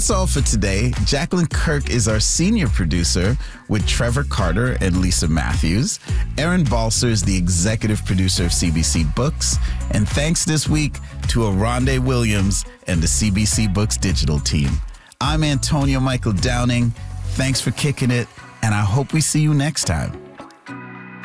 That's all for today. Jacqueline Kirk is our senior producer with Trevor Carter and Lisa Matthews. Aaron Balser is the executive producer of CBC Books. And thanks this week to Aronde Williams and the CBC Books digital team. I'm Antonio Michael Downing. Thanks for kicking it, and I hope we see you next time.